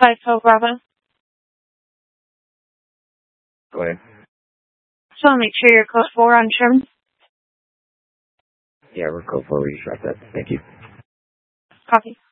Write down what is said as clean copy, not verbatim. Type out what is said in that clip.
5 Bravo. Go ahead. Just want to make sure you're code 4 on Sherman. Yeah, we're code 4. We just dropped that. Thank you. Copy.